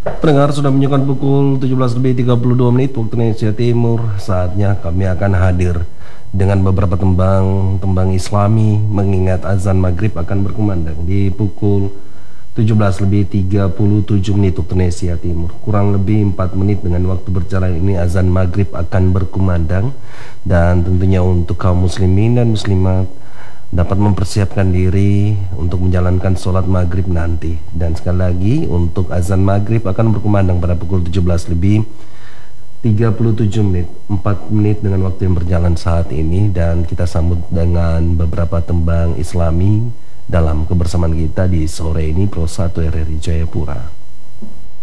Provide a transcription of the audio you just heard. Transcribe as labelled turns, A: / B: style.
A: Pendengar sudah menunjukkan pukul 17:32 waktu Indonesia Timur. Saatnya kami akan hadir dengan beberapa tembang Islami mengingat azan maghrib akan berkumandang di pukul 17:37 waktu Indonesia Timur. Kurang lebih 4 menit dengan waktu berjalan ini azan maghrib akan berkumandang, dan tentunya untuk kaum muslimin dan muslimat dapat mempersiapkan diri untuk menjalankan sholat maghrib nanti. Dan sekali lagi, untuk azan maghrib akan berkumandang pada pukul 17:37, 4 menit dengan waktu yang berjalan saat ini. Dan kita sambut dengan beberapa tembang Islami dalam kebersamaan kita di sore ini Pro 1 RRI Jayapura.